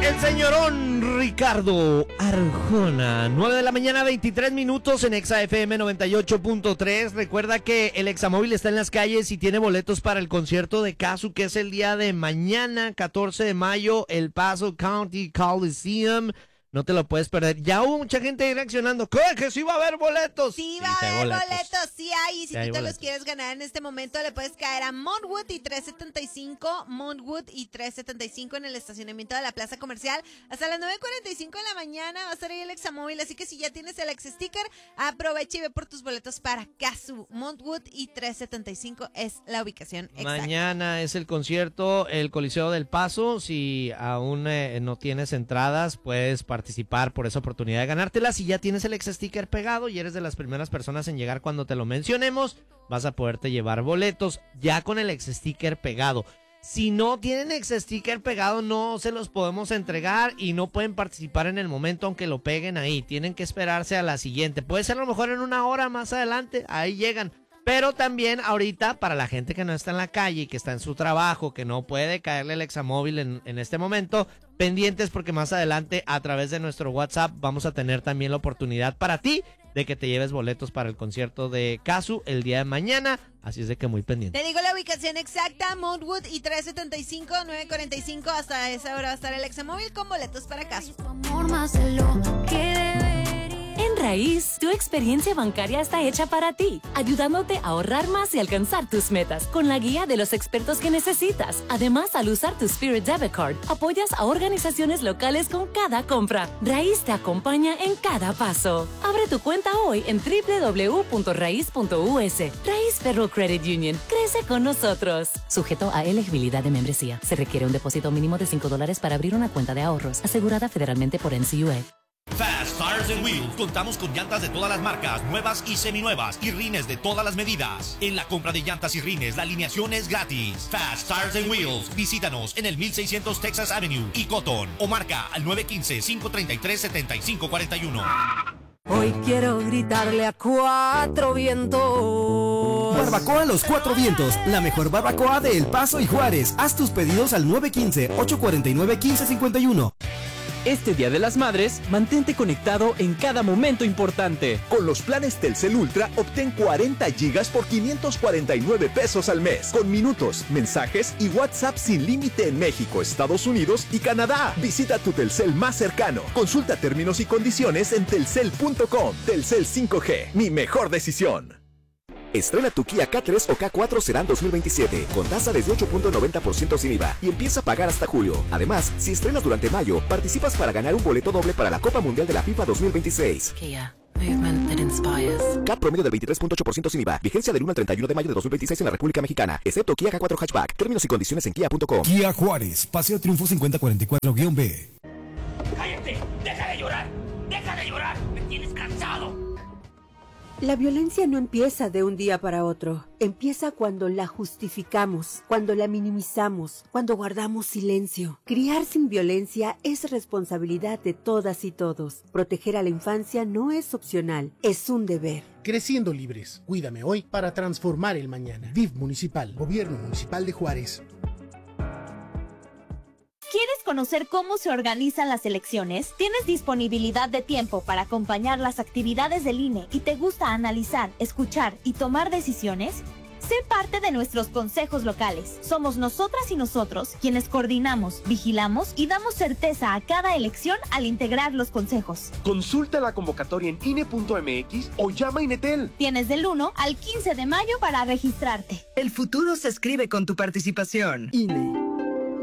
El señorón Ricardo Arjona, 9 de la mañana, 23 minutos en Exa FM 98.3. Recuerda que el Examóvil está en las calles y tiene boletos para el concierto de Casu, que es el día de mañana, 14 de mayo, El Paso County Coliseum. No te lo puedes perder. Ya hubo mucha gente reaccionando. ¿Qué? ¿Que sí va a haber boletos? Sí va a haber boletos, sí hay. Y si tú te los quieres ganar en este momento, le puedes caer a Montwood y 375 en el estacionamiento de la plaza comercial. Hasta las 9:45 de la mañana va a estar ahí el Examóvil. Así que si ya tienes el Ex Sticker, aprovecha y ve por tus boletos para Casu. Montwood y 375 es la ubicación exacta. Mañana es el concierto, el Coliseo del Paso. Si aún no tienes entradas, puedes participar por esa oportunidad de ganártela. Si ya tienes el Ex Sticker pegado y eres de las primeras personas en llegar cuando te lo mencionemos, vas a poderte llevar boletos ya con el Ex Sticker pegado. Si no tienen Ex Sticker pegado, no se los podemos entregar y no pueden participar en el momento aunque lo peguen ahí. Tienen que esperarse a la siguiente. Puede ser a lo mejor en una hora más adelante, ahí llegan. Pero también ahorita, para la gente que no está en la calle y que está en su trabajo, que no puede caerle el Examóvil en este momento, pendientes porque más adelante a través de nuestro WhatsApp vamos a tener también la oportunidad para ti de que te lleves boletos para el concierto de Casu el día de mañana. Así es de que muy pendiente. Te digo la ubicación exacta, Montwood y 375, 9:45. Hasta esa hora va a estar el Examóvil con boletos para Casu. En Raíz, tu experiencia bancaria está hecha para ti, ayudándote a ahorrar más y alcanzar tus metas con la guía de los expertos que necesitas. Además, al usar tu Spirit Debit Card, apoyas a organizaciones locales con cada compra. Raíz te acompaña en cada paso. Abre tu cuenta hoy en www.raiz.us. Raíz Federal Credit Union. Crece con nosotros. Sujeto a elegibilidad de membresía. Se requiere un depósito mínimo de $5 para abrir una cuenta de ahorros, asegurada federalmente por NCUA. Fast Tires and Wheels. Contamos con llantas de todas las marcas, nuevas y seminuevas, y rines de todas las medidas. En la compra de llantas y rines, la alineación es gratis. Fast Tires and Wheels. Visítanos en el 1600 Texas Avenue y Cotton, o marca al 915-533-7541. Hoy quiero gritarle a cuatro vientos. Barbacoa a los Cuatro Vientos, la mejor barbacoa de El Paso y Juárez. Haz tus pedidos al 915-849-1551. Este Día de las Madres, mantente conectado en cada momento importante. Con los planes Telcel Ultra, obtén 40 gigas por 549 pesos al mes, con minutos, mensajes y WhatsApp sin límite en México, Estados Unidos y Canadá. Visita tu Telcel más cercano. Consulta términos y condiciones en telcel.com. Telcel 5G, mi mejor decisión. Estrena tu Kia K3 o K4 Sedan 2027 con tasa desde 8.90% sin IVA y empieza a pagar hasta julio. Además, si estrenas durante mayo, participas para ganar un boleto doble para la Copa Mundial de la FIFA 2026. Kia, movement that inspires. CAT promedio del 23.8% sin IVA. Vigencia del 1 al 31 de mayo de 2026 en la República Mexicana, excepto Kia K4 Hatchback. Términos y condiciones en kia.com. Kia Juárez, Paseo Triunfo 5044-B. ¡Cállate! ¡Deja de llorar! ¡Deja de llorar! ¡Me tienes cansado! La violencia no empieza de un día para otro. Empieza cuando la justificamos, cuando la minimizamos, cuando guardamos silencio. Criar sin violencia es responsabilidad de todas y todos. Proteger a la infancia no es opcional, es un deber. Creciendo libres. Cuídame hoy para transformar el mañana. DIF Municipal, Gobierno Municipal de Juárez. ¿Quieres conocer cómo se organizan las elecciones? ¿Tienes disponibilidad de tiempo para acompañar las actividades del INE y te gusta analizar, escuchar y tomar decisiones? Sé parte de nuestros consejos locales. Somos nosotras y nosotros quienes coordinamos, vigilamos y damos certeza a cada elección al integrar los consejos. Consulta la convocatoria en INE.mx o llama a Inetel. Tienes del 1 al 15 de mayo para registrarte. El futuro se escribe con tu participación. INE.